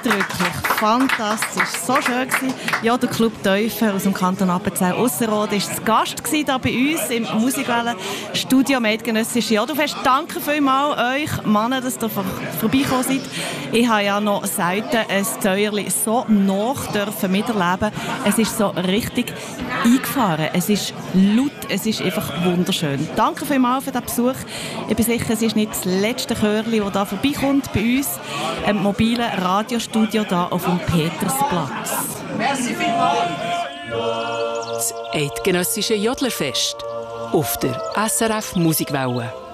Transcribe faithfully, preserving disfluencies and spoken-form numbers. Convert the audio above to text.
Eindrücklich, fantastisch, so schön gewesen. Ja, der Club Teufel aus dem Kanton Appenzell Ausserrhoden war zu Gast gewesen, hier bei uns im Musikwellen-Studio am Eidgenössischen Jodlerfest. Danke vielmals euch Männer, dass ihr vor- vorbeigekommen seid. Ich habe ja noch selten ein Säuerli so nach dürfen miterleben. Es ist so richtig eingefahren. Es ist laut, es ist einfach wunderschön. Danke vielmals für den Besuch. Ich bin sicher, es ist nicht das letzte Chörli, das hier vorbeikommt bei uns im mobilen Radiostudio hier auf dem Petersplatz. Merci vielmals. Das Eidgenössische Jodlerfest auf der S R F Musikwelle.